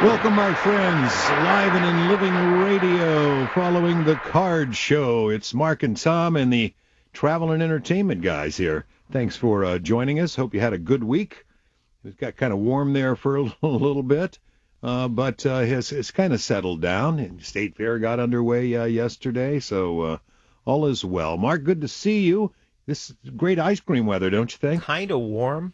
Welcome, my friends, live and in living radio, following the Card Show. It's Mark and Tom and the travel and entertainment guys here. Thanks for joining us. Hope you had a good week. It got kind of warm there for a little bit, but it's kind of settled down. And State Fair got underway yesterday, so all is well. Mark, good to see you. This is great ice cream weather, don't you think? Kind of warm.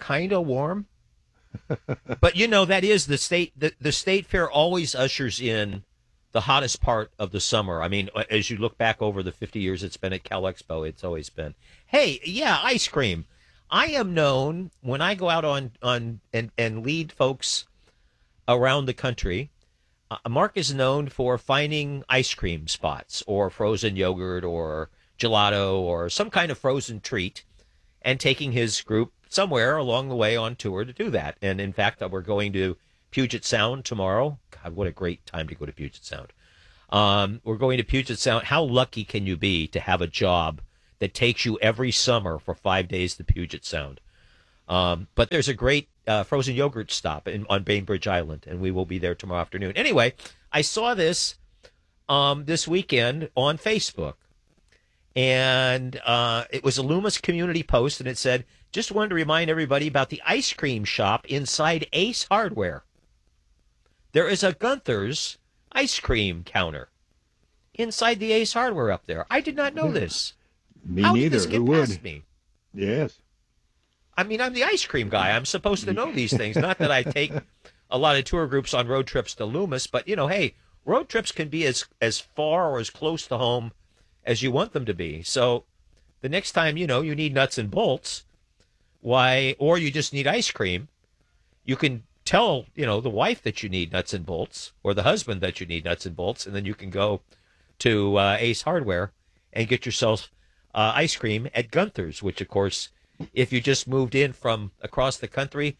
But, you know, that is the state. The State Fair always ushers in the hottest part of the summer. I mean, as you look back over the 50 years it's been at Cal Expo, it's always been, hey, yeah, ice cream. I am known when I go out on and lead folks around the country. Mark is known for finding ice cream spots or frozen yogurt or gelato or some kind of frozen treat and taking his group somewhere along the way on tour to do that. And in fact, we're going to Puget Sound tomorrow. God, what a great time to go to Puget Sound. We're going to Puget Sound. How lucky can you be to have a job that takes you every summer for 5 days to Puget Sound? But there's a great frozen yogurt stop on Bainbridge Island, and we will be there tomorrow afternoon. Anyway, I saw this this weekend on Facebook, and it was a Loomis community post, and it said, just wanted to remind everybody about the ice cream shop inside Ace Hardware. There is a Gunther's ice cream counter inside the Ace Hardware up there. I did not know this. Me How neither. did this get past me? Yes. I mean, I'm the ice cream guy. I'm supposed to know these things. Not that I take a lot of tour groups on road trips to Loomis, but, you know, hey, road trips can be as far or as close to home as you want them to be. So the next time, you know, you need nuts and bolts, or you just need ice cream, you can tell, you know, the wife that you need nuts and bolts or the husband that you need nuts and bolts, and then you can go to Ace Hardware and get yourself ice cream at Gunther's, which, of course, if you just moved in from across the country,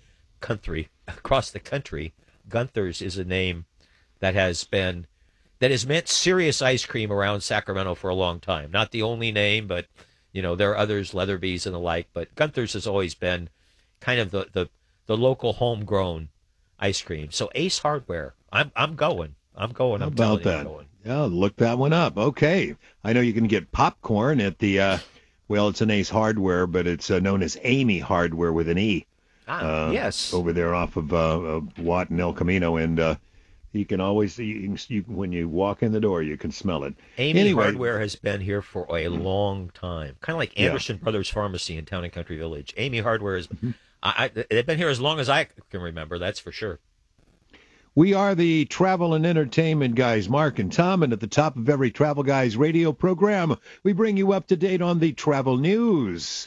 Gunther's is a name that has meant serious ice cream around Sacramento for a long time. Not the only name, but, you know, there are others, Leatherby's and the like, but Gunther's has always been kind of the local homegrown ice cream. So Ace Hardware, I'm going. How about that? Yeah, look that one up. Okay. I know you can get popcorn at the, it's an Ace Hardware, but it's known as Amy Hardware with an E. Yes. Over there off of Watt and El Camino, and you can always, when you walk in the door, you can smell it. Amy Hardware has been here for a long time, kind of like Anderson Brothers Pharmacy in Town and Country Village. Amy Hardware is, they've been here as long as I can remember, that's for sure. We are the travel and entertainment guys, Mark and Tom, and at the top of every Travel Guys radio program, we bring you up to date on the travel news.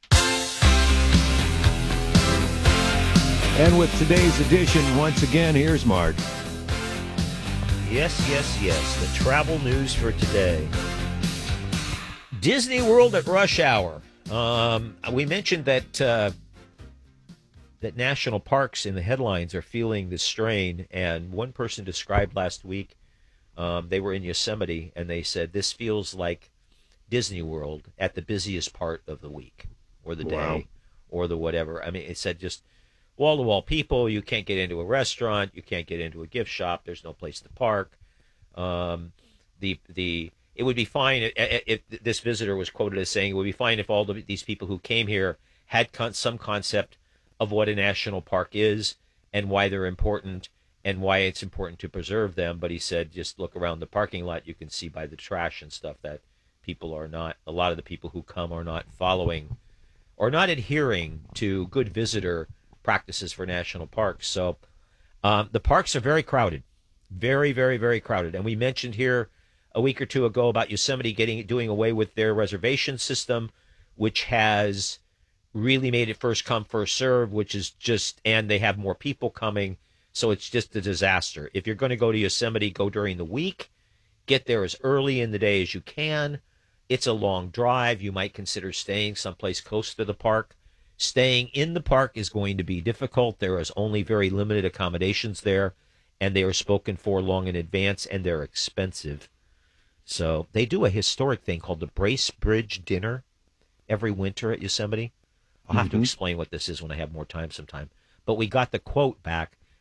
And with today's edition, once again, here's Mark. Yes. The travel news for today. Disney World at rush hour. We mentioned that national parks in the headlines are feeling the strain, and one person described last week, they were in Yosemite, and they said this feels like Disney World at the busiest part of the week or the day or the whatever. I mean, it said just wall-to-wall people. You can't get into a restaurant. You can't get into a gift shop. There's no place to park. It would be fine if this visitor was quoted as saying it would be fine if all these people who came here had some concept of what a national park is and why they're important and why it's important to preserve them. But he said just look around the parking lot. You can see by the trash and stuff that a lot of the people who come are not following or not adhering to good visitor practices for national parks. So the parks are very crowded, very, very, very crowded. And we mentioned here a week or two ago about Yosemite doing away with their reservation system, which has really made it first come, first serve, and they have more people coming. So it's just a disaster. If you're going to go to Yosemite, go during the week, get there as early in the day as you can. It's a long drive. You might consider staying someplace close to the park. Staying in the park is going to be difficult. There is only very limited accommodations there, and they are spoken for long in advance, and they're expensive. So they do a historic thing called the Brace Bridge Dinner every winter at Yosemite. I'll have to explain what this is when I have more time sometime. But we got the quote back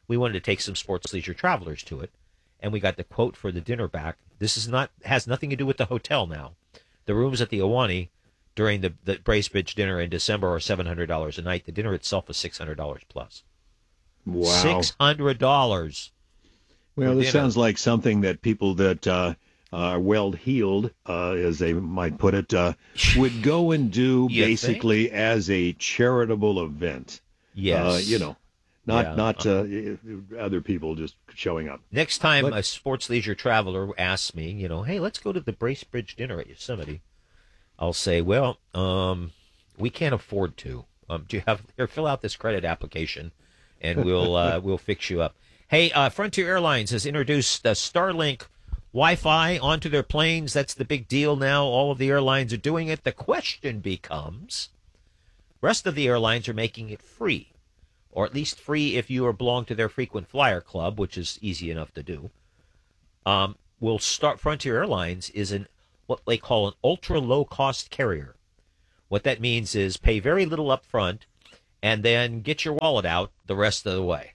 we wanted to take some sports leisure travelers to it, and we got the quote for the dinner back. This is not has nothing to do with the hotel now. The rooms at the Ahwahnee during the Bracebridge dinner in December are $700 a night. The dinner itself is $600 plus. Wow. $600. Well, this sounds like something that people that are well-heeled, as they might put it, would go and do basically as a charitable event. Yes. Not other people just showing up. Next time a sports leisure traveler asks me, hey, let's go to the Bracebridge dinner at Yosemite, I'll say, well, we can't afford to. Do you have here? Fill out this credit application, and we'll fix you up. Hey, Frontier Airlines has introduced Starlink Wi-Fi onto their planes. That's the big deal now. All of the airlines are doing it. The question becomes, rest of the airlines are making it free, or at least free if you belong to their frequent flyer club, which is easy enough to do. Frontier Airlines is what they call an ultra low cost carrier. What that means is pay very little up front and then get your wallet out the rest of the way.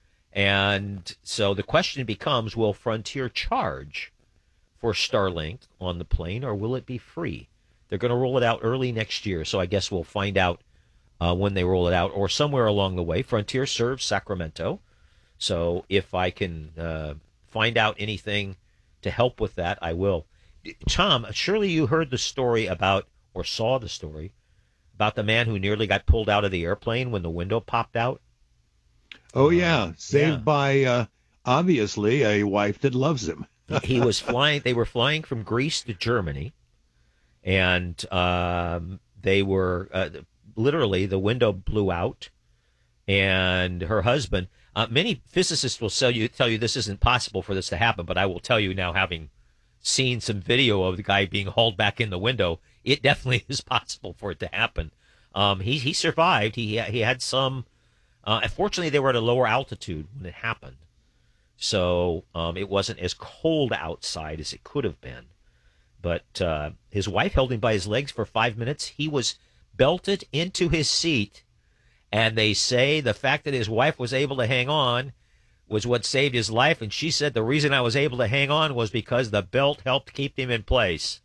And so the question becomes, will Frontier charge for Starlink on the plane, or will it be free? They're going to roll it out early next year, so I guess we'll find out when they roll it out, or somewhere along the way. Frontier serves Sacramento, so if I can find out anything to help with that, I will. Tom, surely you heard the story about, or saw the story, about the man who nearly got pulled out of the airplane when the window popped out? Oh, yeah. Saved by, obviously, a wife that loves him. He was flying. They were flying from Greece to Germany, and they were literally, the window blew out, and her husband, many physicists will tell you this isn't possible for this to happen, but I will tell you now, having seen some video of the guy being hauled back in the window, it definitely is possible for it to happen. He survived. He had some. Fortunately, they were at a lower altitude when it happened, so it wasn't as cold outside as it could have been. But his wife held him by his legs for 5 minutes. He was belted into his seat, and they say the fact that his wife was able to hang on was what saved his life. And she said, the reason I was able to hang on was because the belt helped keep him in place.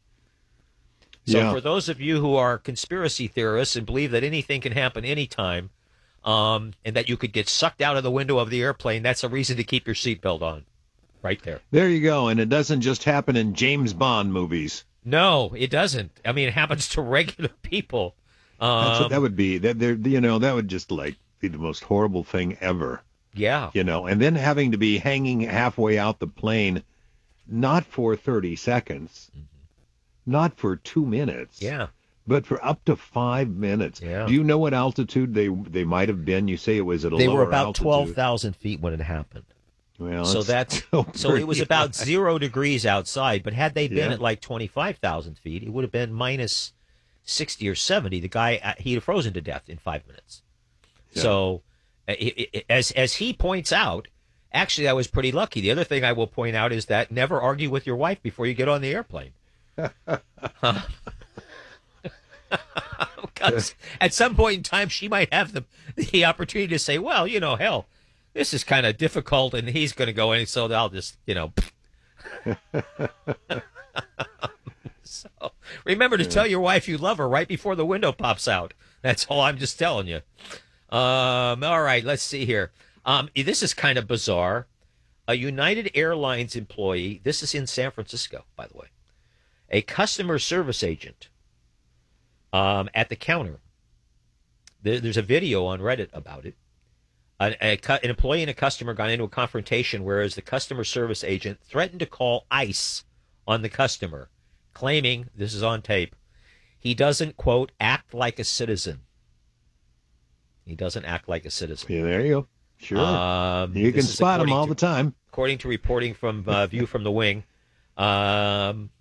So for those of you who are conspiracy theorists and believe that anything can happen anytime, and that you could get sucked out of the window of the airplane, that's a reason to keep your seatbelt on. Right there. There you go. And it doesn't just happen in James Bond movies. No, it doesn't. I mean, it happens to regular people. That would be, that would just like be the most horrible thing ever. Yeah. And then having to be hanging halfway out the plane, not for 30 seconds, not for 2 minutes. Yeah. But for up to 5 minutes. Yeah. Do you know what altitude they might have been? You say it was at a lower altitude. They were about 12,000 feet when it happened. Well, so it was about 0 degrees outside. But had they been at like 25,000 feet, it would have been minus 60 or 70. The guy, he'd have frozen to death in 5 minutes. Yeah. So as he points out, actually, I was pretty lucky. The other thing I will point out is that never argue with your wife before you get on the airplane. Because at some point in time, she might have the opportunity to say, well, hell, this is kind of difficult, and he's going to go in, so I'll just, So remember to tell your wife you love her right before the window pops out. That's all I'm just telling you. All right, let's see here. This is kind of bizarre. A United Airlines employee, this is in San Francisco, by the way, a customer service agent at the counter. There's a video on Reddit about it. An employee and a customer got into a confrontation, whereas the customer service agent threatened to call ICE on the customer, claiming, this is on tape, he doesn't, quote, act like a citizen. He doesn't act like a citizen. Yeah, there you go. Sure. You can spot him all the time. According to reporting from View from the Wing. And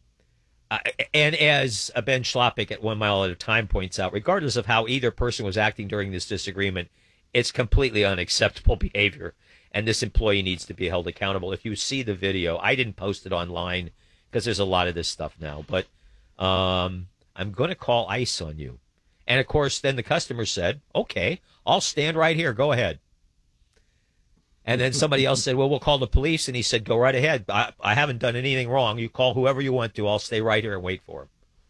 as Ben Schlappick at 1 Mile at a Time points out, regardless of how either person was acting during this disagreement, it's completely unacceptable behavior, and this employee needs to be held accountable. If you see the video, I didn't post it online because there's a lot of this stuff now, but I'm going to call ICE on you. And, of course, then the customer said, okay, I'll stand right here. Go ahead. And then somebody else said, well, we'll call the police. And he said, go right ahead. I haven't done anything wrong. You call whoever you want to. I'll stay right here and wait for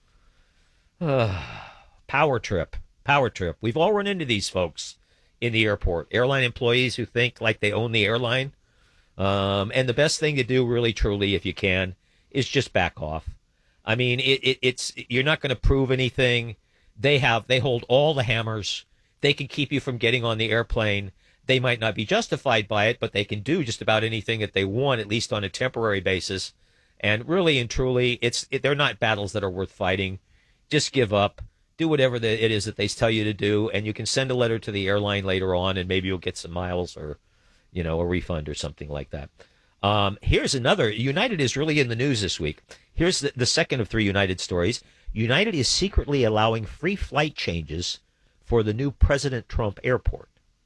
him. Power trip. Power trip. We've all run into these folks in the airport. Airline employees who think like they own the airline. And the best thing to do, really, truly, if you can, is just back off. I mean, it's you're not going to prove anything. They hold all the hammers. They can keep you from getting on the airplane. They might not be justified by it, but they can do just about anything that they want, at least on a temporary basis. And really and truly, they're not battles that are worth fighting. Just give up. Do whatever it is that they tell you to do, and you can send a letter to the airline later on, and maybe you'll get some miles or, a refund or something like that. Here's another. United is really in the news this week. Here's the second of three United stories. United is secretly allowing free flight changes for the new President Trump airport.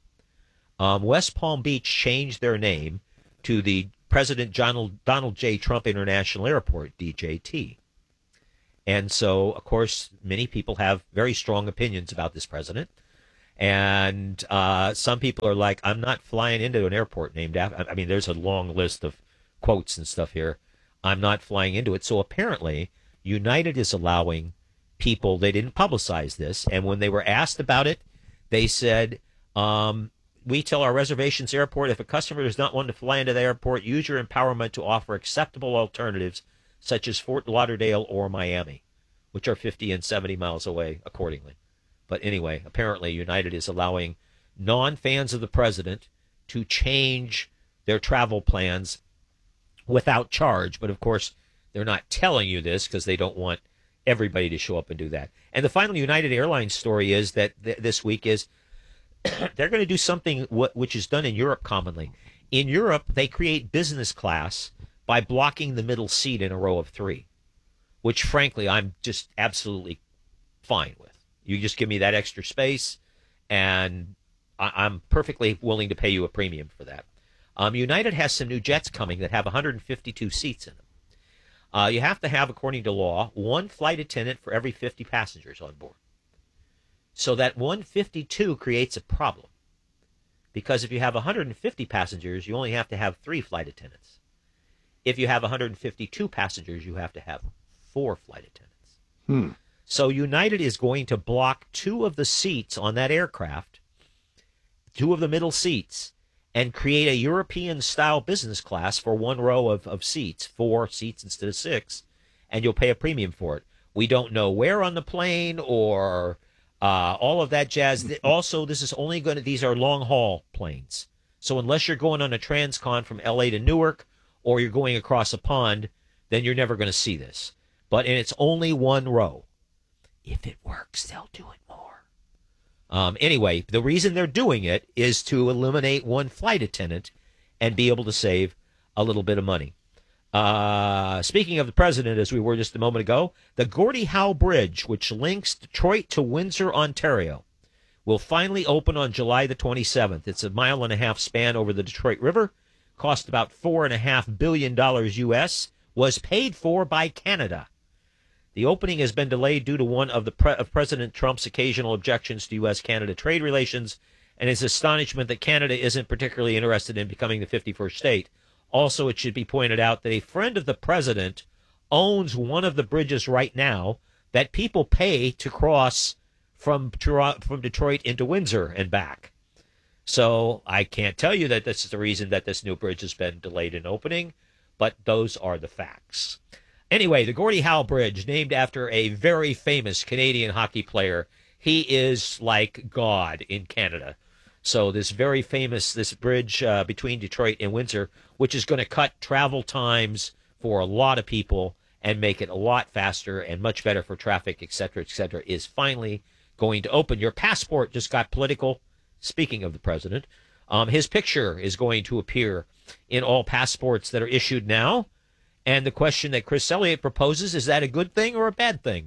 West Palm Beach changed their name to the President Donald J. Trump International Airport, DJT. And so, of course, many people have very strong opinions about this president. And some people are like, I'm not flying into an airport named after. I mean, there's a long list of quotes and stuff here. I'm not flying into it. So apparently, United is allowing people, they didn't publicize this. And when they were asked about it, they said, we tell our reservations airport, if a customer does not want to fly into the airport, use your empowerment to offer acceptable alternatives such as Fort Lauderdale or Miami, which are 50 and 70 miles away accordingly. But anyway, apparently United is allowing non-fans of the president to change their travel plans without charge. But of course, they're not telling you this because they don't want everybody to show up and do that. And the final United Airlines story is that this week is they're going to do something which is done in Europe commonly. In Europe, they create business class by blocking the middle seat in a row of three, which, frankly, I'm just absolutely fine with. You just give me that extra space, and I'm perfectly willing to pay you a premium for that. United has some new jets coming that have 152 seats in them. You have to have, according to law, one flight attendant for every 50 passengers on board. So that 152 creates a problem, because if you have 150 passengers, you only have to have 3 flight attendants. If you have 152 passengers, you have to have 4 flight attendants. So United is going to block 2 of the seats on that aircraft, 2 of the middle seats, and create a European-style business class for 1 row of seats, 4 seats instead of 6, and you'll pay a premium for it. We don't know where on the plane or all of that jazz. Also, this is only these are long-haul planes. So unless you're going on a transcon from L.A. to Newark, or you're going across a pond, then you're never going to see this. And it's only 1 row. If it works, they'll do it more. Anyway, the reason they're doing it is to eliminate 1 flight attendant and be able to save a little bit of money. Speaking of the president, as we were just a moment ago, the Gordie Howe Bridge, which links Detroit to Windsor, Ontario, will finally open on July the 27th. It's a 1.5 mile span over the Detroit River. Cost about $4.5 billion U.S., was paid for by Canada. The opening has been delayed due to one of President Trump's occasional objections to U.S.-Canada trade relations and his astonishment that Canada isn't particularly interested in becoming the 51st state. Also, it should be pointed out that a friend of the president owns one of the bridges right now that people pay to cross from Detroit into Windsor and back. So I can't tell you that this is the reason that this new bridge has been delayed in opening, but those are the facts. Anyway, the Gordie Howe Bridge, named after a very famous Canadian hockey player. He is like God in Canada. So this very famous, this bridge between Detroit and Windsor, which is going to cut travel times for a lot of people and make it a lot faster and much better for traffic, et cetera, is finally going to open. Your passport just got political. Speaking of the president, his picture is going to appear in all passports that are issued now. And the question that Chris Elliott proposes, is that a good thing or a bad thing?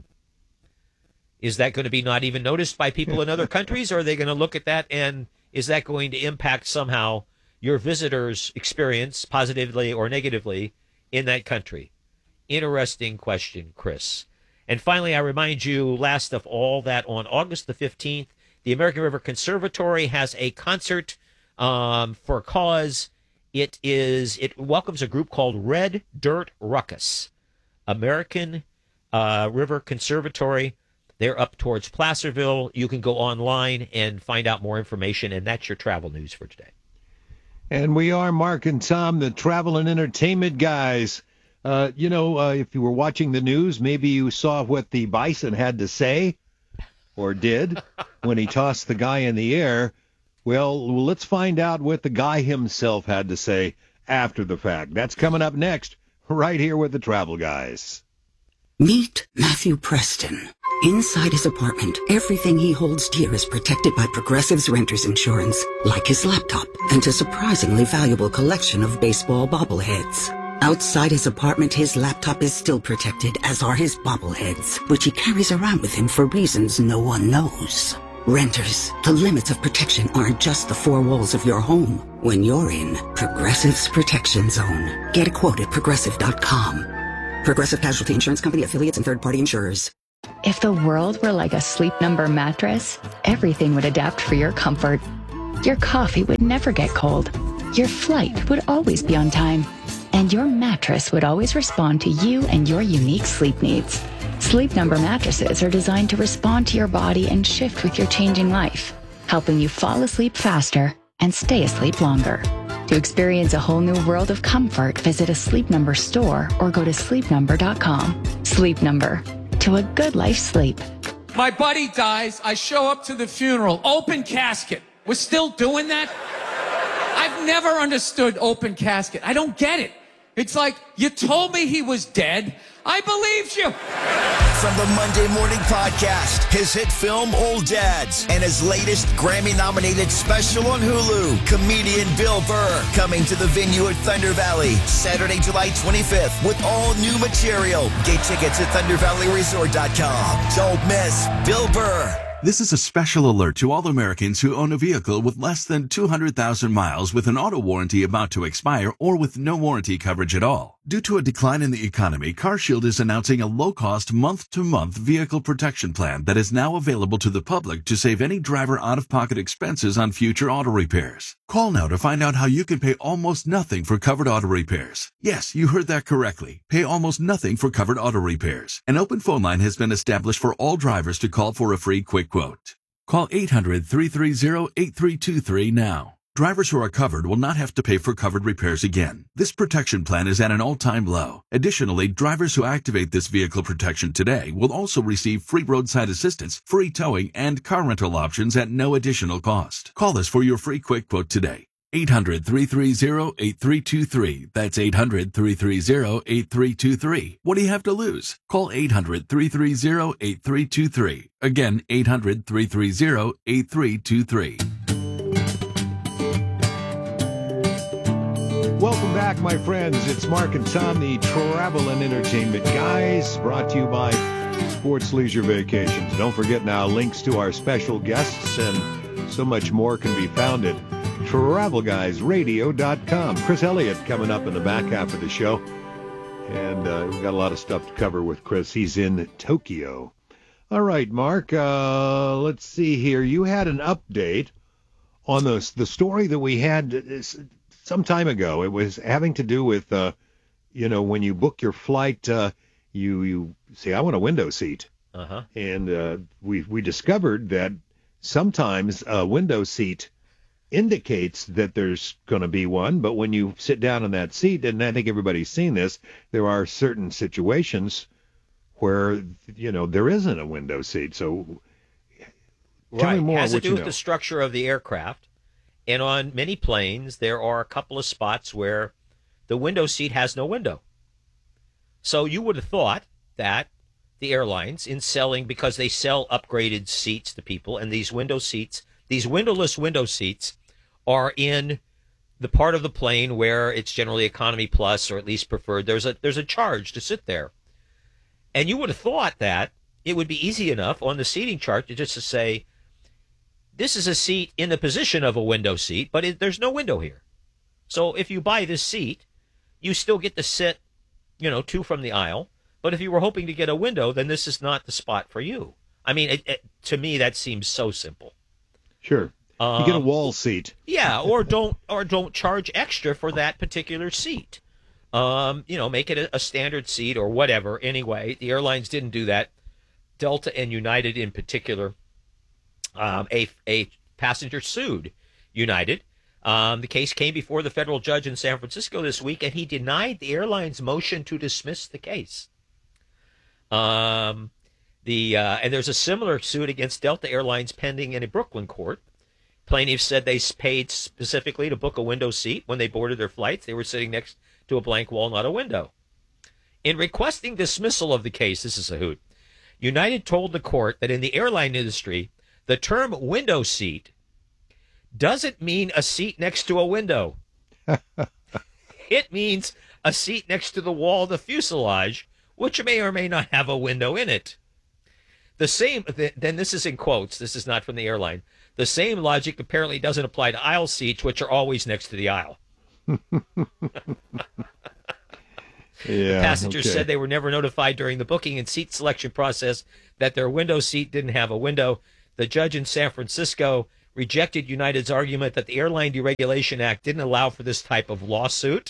Is that going to be not even noticed by people in other countries, or are they going to look at that, and is that going to impact somehow your visitor's experience, positively or negatively, in that country? Interesting question, Chris. And finally, I remind you, last of all, that on August the 15th, the American River Conservatory has a concert for a cause It welcomes a group called Red Dirt Ruckus, American River Conservatory. They're up towards Placerville. You can go online and find out more information, and that's your travel news for today. And we are Mark and Tom, the travel and entertainment guys. If you were watching the news, maybe you saw what the bison had to say, or did, when he tossed the guy in the air. Well, let's find out what the guy himself had to say after the fact. That's coming up next, right here with the Travel Guys. Meet Matthew Preston. Inside his apartment, everything he holds dear is protected by Progressive's renter's insurance, like his laptop and a surprisingly valuable collection of baseball bobbleheads. Outside his apartment, his laptop is still protected, as are his bobbleheads, which he carries around with him for reasons no one knows. Renters, the limits of protection aren't just the four walls of your home. When you're in Progressive's Protection Zone, get a quote at Progressive.com. Progressive Casualty Insurance Company, affiliates, and third-party insurers. If the world were like a Sleep Number mattress, everything would adapt for your comfort. Your coffee would never get cold. Your flight would always be on time. And your mattress would always respond to you and your unique sleep needs. Sleep Number mattresses are designed to respond to your body and shift with your changing life, helping you fall asleep faster and stay asleep longer. To experience a whole new world of comfort, visit a Sleep Number store or go to sleepnumber.com. Sleep Number. To a good life sleep. My buddy dies. I show up to the funeral. Open casket. We're still doing that? I've never understood open casket. I don't get it. It's like, you told me he was dead. I believed you. From the Monday Morning Podcast, his hit film Old Dads, and his latest Grammy-nominated special on Hulu, comedian Bill Burr, coming to the venue at Thunder Valley, Saturday, July 25th, with all new material. Get tickets at ThunderValleyResort.com. Don't miss Bill Burr. This is a special alert to all Americans who own a vehicle with less than 200,000 miles with an auto warranty about to expire or with no warranty coverage at all. Due to a decline in the economy, CarShield is announcing a low-cost month-to-month vehicle protection plan that is now available to the public to save any driver out-of-pocket expenses on future auto repairs. Call now to find out how you can pay almost nothing for covered auto repairs. Yes, you heard that correctly. Pay almost nothing for covered auto repairs. An open phone line has been established for all drivers to call for a free quick quote. Call 800-330-8323 now. Drivers who are covered will not have to pay for covered repairs again. This protection plan is at an all-time low. Additionally, drivers who activate this vehicle protection today will also receive free roadside assistance, free towing, and car rental options at no additional cost. Call us for your free quick quote today. 800-330-8323. That's 800-330-8323. What do you have to lose? Call 800-330-8323. Again, 800-330-8323. Welcome back, my friends. It's Mark and Tom, the travel and entertainment guys, brought to you by Sports Leisure Vacations. Don't forget now, links to our special guests and so much more can be found at TravelGuysRadio.com. Chris Elliott coming up in the back half of the show. And we've got a lot of stuff to cover with Chris. He's in Tokyo. All right, Mark, let's see here. You had an update on the story that we had some time ago. It was having to do with, when you book your flight, you say, I want a window seat. Uh-huh. And we discovered that sometimes a window seat indicates that there's going to be one, but when you sit down in that seat, and I think everybody's seen this, there are certain situations where, there isn't a window seat. So tell me more. It has to do with the structure of the aircraft. And on many planes, there are a couple of spots where the window seat has no window. So you would have thought that the airlines, in selling, because they sell upgraded seats to people, and these window seats, these windowless window seats, are in the part of the plane where it's generally economy plus or at least preferred. There's a charge to sit there. And you would have thought that it would be easy enough on the seating chart to say, this is a seat in the position of a window seat, but there's no window here. So if you buy this seat, you still get to sit, 2 from the aisle. But if you were hoping to get a window, then this is not the spot for you. I mean, to me, that seems so simple. Sure. You get a wall seat. Yeah, or don't charge extra for that particular seat. Make it a standard seat or whatever. Anyway, the airlines didn't do that. Delta and United in particular, a passenger sued United. The case came before the federal judge in San Francisco this week, and he denied the airline's motion to dismiss the case. And there's a similar suit against Delta Airlines pending in a Brooklyn court. Plaintiffs said they paid specifically to book a window seat when they boarded their flights. They were sitting next to a blank wall, not a window. In requesting dismissal of the case, this is a hoot, United told the court that in the airline industry, the term window seat doesn't mean a seat next to a window. It means a seat next to the wall of the fuselage, which may or may not have a window in it. The same, then this is in quotes, this is not from the airline. The same logic apparently doesn't apply to aisle seats, which are always next to the aisle. The passengers said they were never notified during the booking and seat selection process that their window seat didn't have a window. The judge in San Francisco rejected United's argument that the Airline Deregulation Act didn't allow for this type of lawsuit.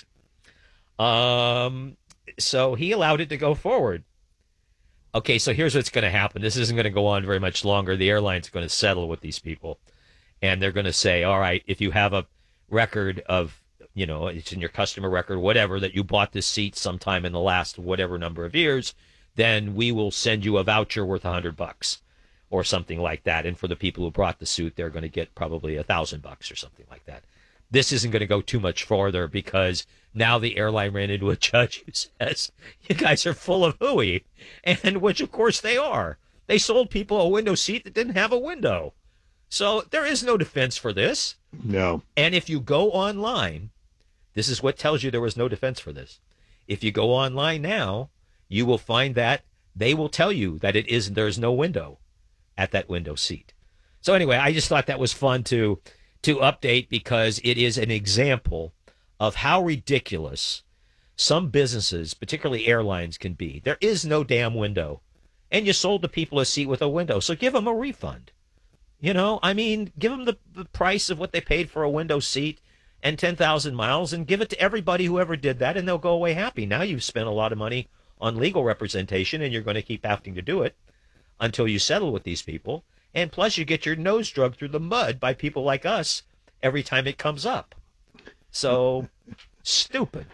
So he allowed it to go forward. Okay, so here's what's going to happen. This isn't going to go on very much longer. The airline's going to settle with these people, and they're going to say, all right, if you have a record of, it's in your customer record, whatever, that you bought this seat sometime in the last whatever number of years, then we will send you a voucher worth $100 or something like that. And for the people who brought the suit, they're going to get probably $1,000 or something like that. This isn't going to go too much farther because now the airline ran into a judge who says, you guys are full of hooey, and which, of course, they are. They sold people a window seat that didn't have a window. So there is no defense for this. No. And if you go online, this is what tells you there was no defense for this. If you go online now, you will find that they will tell you that there's no window at that window seat. So anyway, I just thought that was fun to update because it is an example of how ridiculous some businesses, particularly airlines, can be. There is no damn window, and you sold the people a seat with a window, so give them a refund. Give them the price of what they paid for a window seat and 10,000 miles, and give it to everybody who ever did that, and they'll go away happy. Now you've spent a lot of money on legal representation, and you're going to keep having to do it until you settle with these people. And plus, you get your nose drugged through the mud by people like us every time it comes up. So, stupid.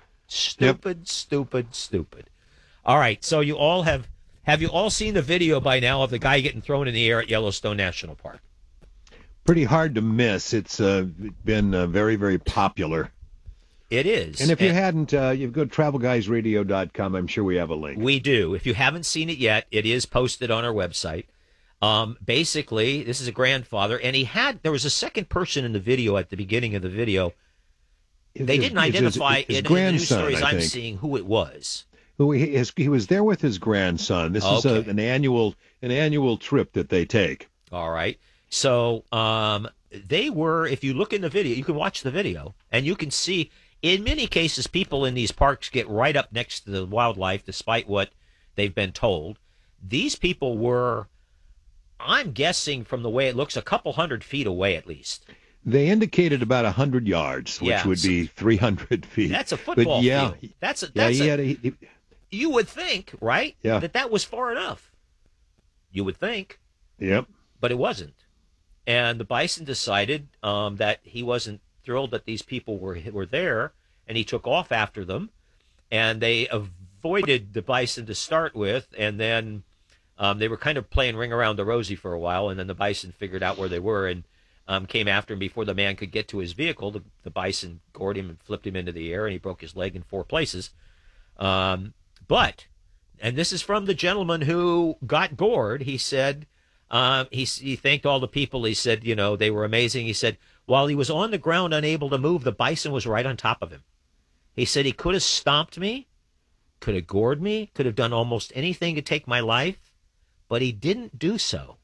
All right, so you all have you all seen the video by now of the guy getting thrown in the air at Yellowstone National Park? Pretty hard to miss. It's been very, very popular. It is. And if you hadn't, you go to travelguysradio.com. I'm sure we have a link. We do. If you haven't seen it yet, it is posted on our website. Basically, this is a grandfather, and there was a second person in the video at the beginning of the video. They didn't identify his in grandson, the news stories I I'm think. seeing who it was. He was there with his grandson. This is an annual trip that they take. All right. So they were, if you look in the video, you can watch the video, and you can see, in many cases, people in these parks get right up next to the wildlife, despite what they've been told. These people were, I'm guessing from the way it looks, a couple 100 feet away at least. They indicated about 100 yards, which would be 300 feet. That's a football field. You would think, right? Yeah. That was far enough. You would think. Yep. But it wasn't. And the bison decided that he wasn't thrilled that these people were there, and he took off after them. And they avoided the bison to start with, and then they were kind of playing Ring Around the Rosie for a while, and then the bison figured out where they were and came after him. Before the man could get to his vehicle, the bison gored him and flipped him into the air, and he broke his leg in 4 places. But, and this is from the gentleman who got gored, he said, he thanked all the people. He said, they were amazing. He said, while he was on the ground unable to move, the bison was right on top of him. He said he could have stomped me, could have gored me, could have done almost anything to take my life, but he didn't do so.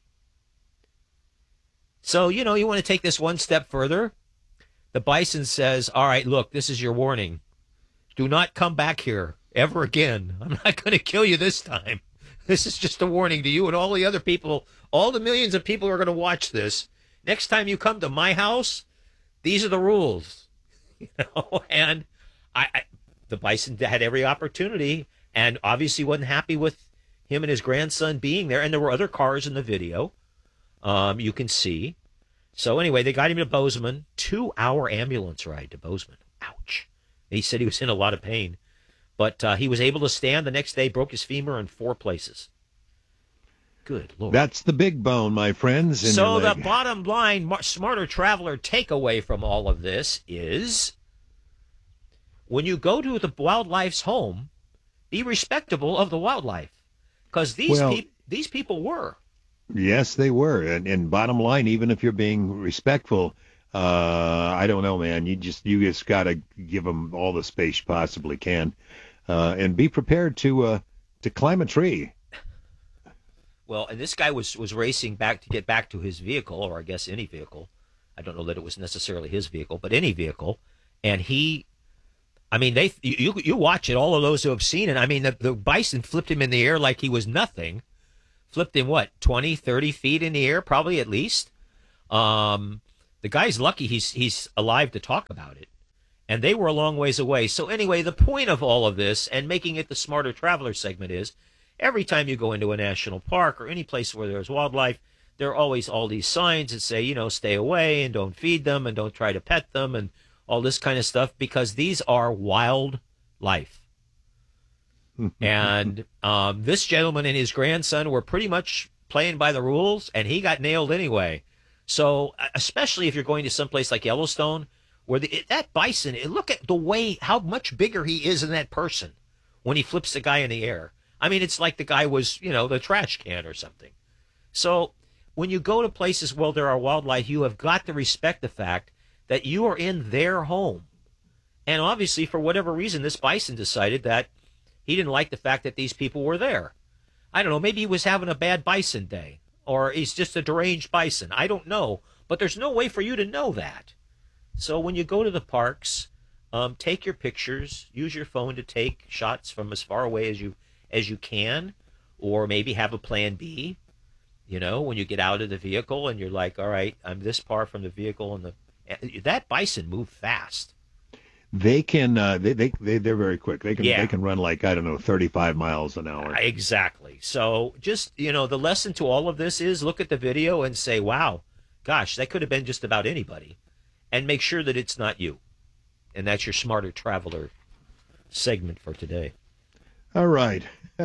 So, you want to take this one step further. The bison says, all right, look, this is your warning. Do not come back here ever again. I'm not going to kill you this time. This is just a warning to you and all the other people, all the millions of people who are going to watch this. next time you come to my house, these are the rules. And the bison had every opportunity, and obviously wasn't happy with him and his grandson being there. And there were other cars in the video, you can see. So anyway, they got him to Bozeman. 2-hour ambulance ride to Bozeman. Ouch. He said he was in a lot of pain. But he was able to stand the next day, broke his femur in 4 places. Good Lord. That's the big bone, my friends. So the bottom line, Smarter Traveler takeaway from all of this is, when you go to the wildlife's home, be respectable of the wildlife. Because these people were. Yes, they were. And bottom line, even if you're being respectful, I don't know, man. You just got to give them all the space you possibly can, and be prepared to climb a tree. Well, and this guy was racing back to get back to his vehicle, or I guess any vehicle. I don't know that it was necessarily his vehicle, but any vehicle. And you watch it, all of those who have seen it. I mean, the bison flipped him in the air like he was nothing. Flipped him, 20, 30 feet in the air, probably at least. The guy's lucky he's alive to talk about it. And they were a long ways away. So anyway, the point of all of this, and making it the Smarter Traveler segment, is every time you go into a national park or any place where there's wildlife, there are always all these signs that say, stay away and don't feed them and don't try to pet them and all this kind of stuff, because these are wildlife. And this gentleman and his grandson were pretty much playing by the rules, and he got nailed anyway. So especially if you're going to someplace like Yellowstone, where that bison, look at the way, how much bigger he is than that person when he flips the guy in the air. I mean, it's like the guy was, the trash can or something. So when you go to places where there are wildlife, you have got to respect the fact that you are in their home. And obviously, for whatever reason, this bison decided that he didn't like the fact that these people were there. I don't know, maybe he was having a bad bison day, or he's just a deranged bison. I don't know, but there's no way for you to know that. So when you go to the parks, take your pictures, use your phone to take shots from as far away as you can, or maybe have a plan B. When you get out of the vehicle and you're like, all right, I'm this far from the vehicle, and that bison moved fast. They can they're very quick. They can run 35 miles an hour. Exactly. So just, the lesson to all of this is look at the video and say, wow, gosh, that could have been just about anybody, and make sure that it's not you. And that's your Smarter Traveler segment for today. All right.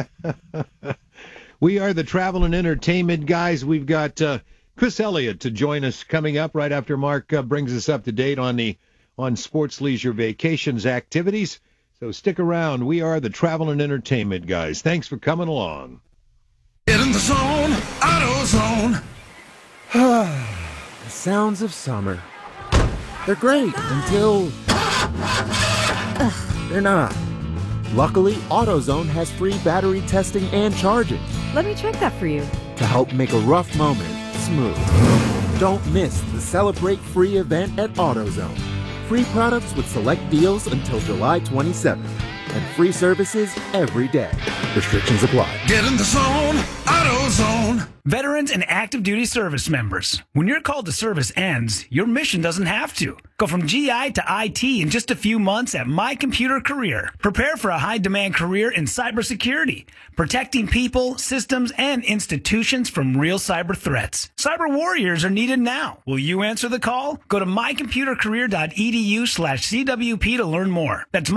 We are the Travel and Entertainment guys. We've got Chris Elliott to join us coming up right after Mark brings us up to date on sports, leisure, vacations, activities. So stick around. We are the Travel and Entertainment guys. Thanks for coming along. Get in the zone, AutoZone. The sounds of summer. They're great until they're not. Luckily, AutoZone has free battery testing and charging. Let me check that for you. To help make a rough moment smooth. Don't miss the Celebrate Free event at AutoZone. Free products with select deals until July 27th. And free services every day. Restrictions apply. Get in the zone, AutoZone. Veterans and active duty service members, when your call to service ends, your mission doesn't have to. Go from GI to IT in just a few months at My Computer Career. Prepare for a high-demand career in cybersecurity, protecting people, systems, and institutions from real cyber threats. Cyber warriors are needed now. Will you answer the call? Go to mycomputercareer.edu/CWP to learn more. That's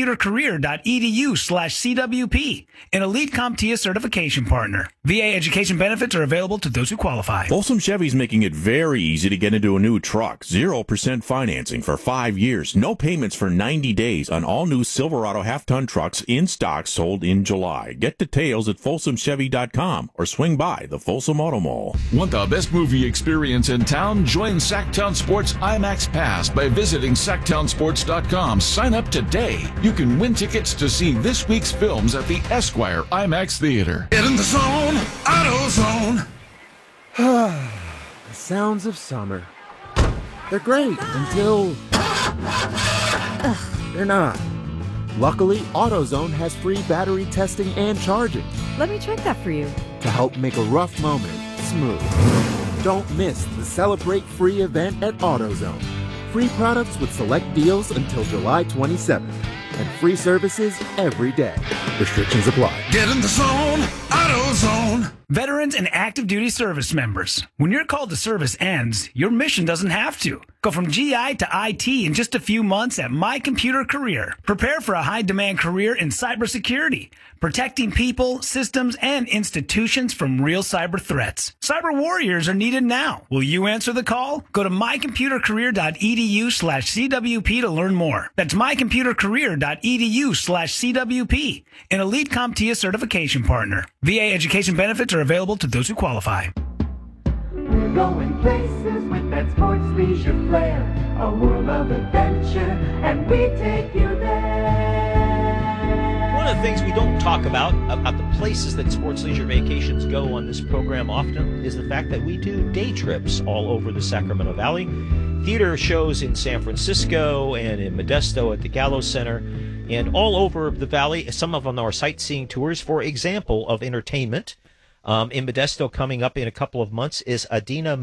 mycomputercareer.edu/CWP, an elite CompTIA certification partner. VA education benefits are available to those who qualify. Folsom Chevy's making it very easy to get into a new truck. 0% financing for 5 years. No payments for 90 days on all new Silverado half-ton trucks in stock sold in July. Get details at folsomchevy.com or swing by the Folsom Auto Mall. Want the best movie experience in town? Join Sacktown Sports IMAX Pass by visiting sacktownsports.com. Sign up today. You can win tickets to see this week's films at the Esquire IMAX Theater. Get in the zone, AutoZone. The sounds of summer. They're great until they're not. Luckily, AutoZone has free battery testing and charging. Let me check that for you. To help make a rough moment smooth. Don't miss the Celebrate Free event at AutoZone. Free products with select deals until July 27th. And free services every day. Restrictions apply. Get in the zone, AutoZone. Veterans and active duty service members. When your call to service ends, your mission doesn't have to. Go from GI to IT in just a few months at My Computer Career. Prepare for a high-demand career in cybersecurity, protecting people, systems, and institutions from real cyber threats. Cyber warriors are needed now. Will you answer the call? Go to mycomputercareer.edu/CWP to learn more. That's mycomputercareer.edu/CWP, an Elite CompTIA certification partner. VA education benefits are available to those who qualify. We're going places with that sports leisure flair, a world of adventure, and we take you there. One of the things we don't talk about the places that Sports Leisure Vacations go on this program often is the fact that we do day trips all over the Sacramento Valley. Theater shows in San Francisco and in Modesto at the Gallo Center and all over the valley. Some of them are sightseeing tours, for example, of entertainment. In Modesto, coming up in a couple of months, is Adina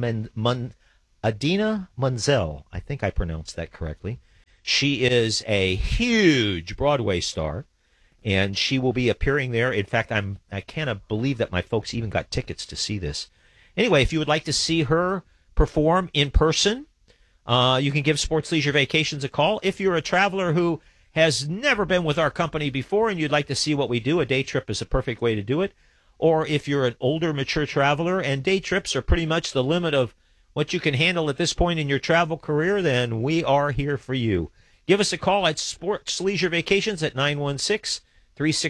Menzel. I think I pronounced that correctly. She is a huge Broadway star, and she will be appearing there. In fact, I cannot believe that my folks even got tickets to see this. Anyway, if you would like to see her perform in person, you can give Sports Leisure Vacations a call. If you're a traveler who has never been with our company before and you'd like to see what we do, a day trip is a perfect way to do it. Or if you're an older, mature traveler and day trips are pretty much the limit of what you can handle at this point in your travel career, then we are here for you. Give us a call at Sports Leisure Vacations at 916-360